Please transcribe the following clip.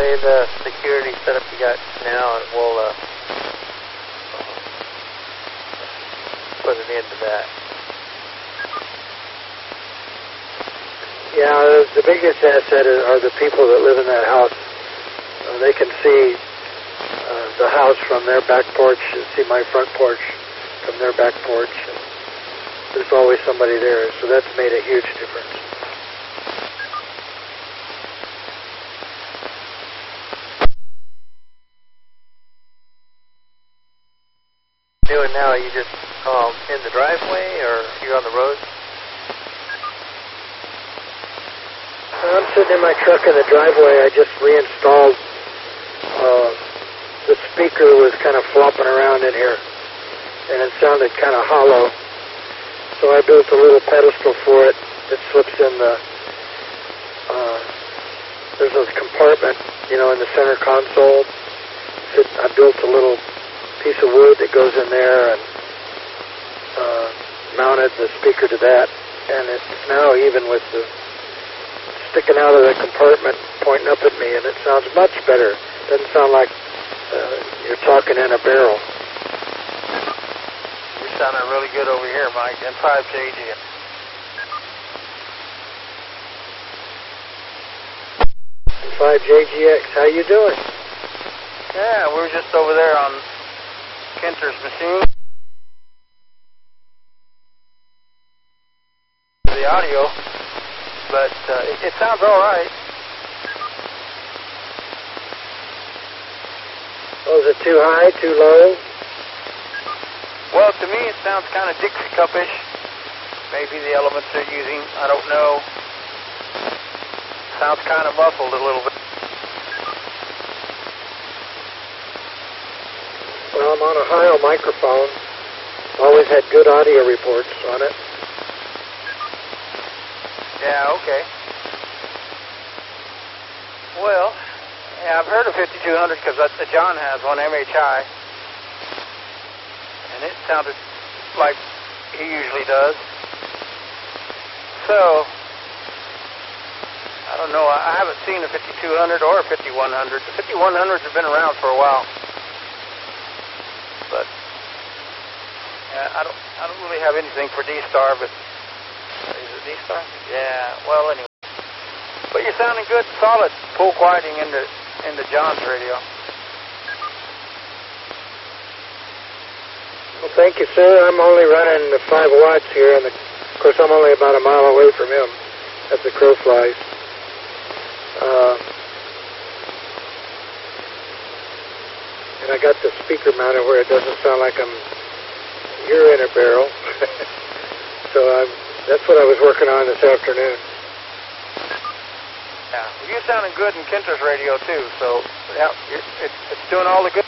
play the security setup you got now, and we'll put an end to that. Yeah, the biggest asset are the people that live in that house. They can see the house from their back porch, and see my front porch from their back porch. And there's always somebody there, so that's made a huge difference. Doing now? Are you just in the driveway, or you're on the road? I'm sitting in my truck in the driveway. I just reinstalled. The speaker was kind of flopping around in here, and it sounded kind of hollow. So I built a little pedestal for it that slips in the. There's a compartment, in the center console. I built a little piece of wood that goes in there and mounted the speaker to that, and it's now even with the sticking out of the compartment pointing up at me, and it sounds much better. Doesn't sound like you're talking in a barrel. You're sounding really good over here, Mike, and 5JG. 5JGX, how you doing? Yeah, we were just over there on Kenter's machine. The audio, but it sounds all right. Oh, is it too high, too low? Well, to me it sounds kind of Dixie Cup-ish. Maybe the elements they're using, I don't know. Sounds kind of muffled a little bit. Well, I'm on a Ohio microphone. Always had good audio reports on it. Yeah, okay. Well, yeah, I've heard of 5200 because John has one, MHI. And it sounded like he usually does. So, I don't know. I haven't seen a 5200 or a 5100. The 5100s have been around for a while. But yeah, I don't really have anything for D-Star, but is it D-Star? Yeah, well, anyway. But you're sounding good, solid, full quieting into John's radio. Well, thank you, sir. I'm only running the 5 watts here, and of course I'm only about a mile away from him as the crow flies. And I got the speaker mounted where it doesn't sound like you're in a barrel. So that's what I was working on this afternoon. Yeah, well, you're sounding good in Kenter's radio too, so yeah, it's doing all the good.